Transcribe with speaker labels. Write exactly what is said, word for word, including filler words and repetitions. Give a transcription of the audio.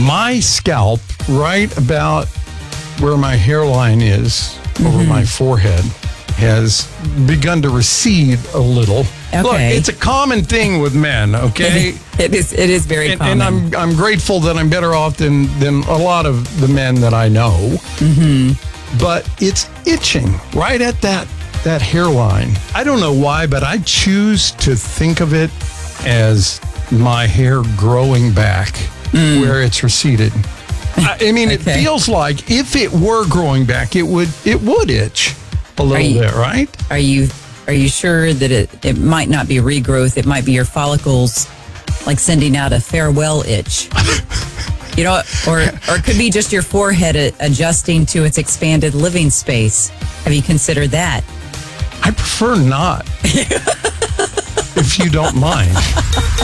Speaker 1: my scalp, right about where my hairline is, mm-hmm. over my forehead, has begun to recede a little.
Speaker 2: Okay.
Speaker 1: Look, it's a common thing with men, okay?
Speaker 2: It is it is very
Speaker 1: and,
Speaker 2: common.
Speaker 1: and I'm I'm grateful that I'm better off than, than a lot of the men that I know.
Speaker 2: Mm-hmm.
Speaker 1: But it's itching right at that, that hairline. I don't know why, but I choose to think of it as my hair growing back mm. where it's receded. I, I mean, okay. It feels like if it were growing back, it would it would itch a little you, bit, right?
Speaker 2: Are you are you sure that it, it might not be regrowth? It might be your follicles like sending out a farewell itch. You know, or or it could be just your forehead adjusting to its expanded living space. Have you considered that?
Speaker 1: I prefer not. If you don't mind.